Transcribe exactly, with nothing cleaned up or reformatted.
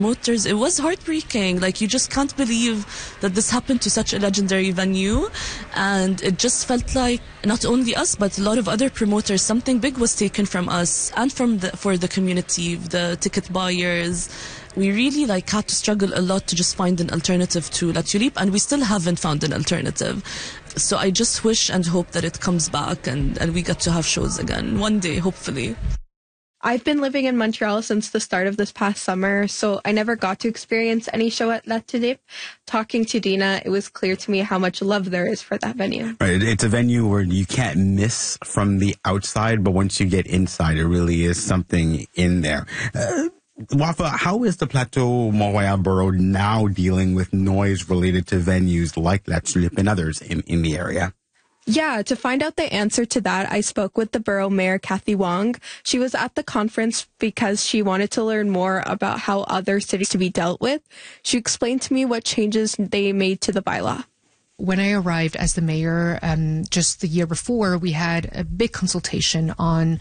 Promoters, it was heartbreaking. Like, you just can't believe that this happened to such a legendary venue, and it just felt like not only us but a lot of other promoters, something big was taken from us and from the for the community, the ticket buyers. We really like had to struggle a lot to just find an alternative to La Tulipe, and we still haven't found an alternative. So I just wish and hope that it comes back and, and we get to have shows again one day, hopefully. I've been living in Montreal since the start of this past summer, so I never got to experience any show at La Tulipe. Talking to Dina, it was clear to me how much love there is for that venue. Right, it's a venue where you can't miss from the outside, but once you get inside, it really is something in there. Uh, Wafa, how is the Plateau Mont-Royal Borough now dealing with noise related to venues like La Tulipe and others in, in the area? Yeah, to find out the answer to that, I spoke with the borough mayor, Kathy Wong. She was at the conference because she wanted to learn more about how other cities to be dealt with. She explained to me what changes they made to the bylaw. When I arrived as the mayor um, just the year before, we had a big consultation on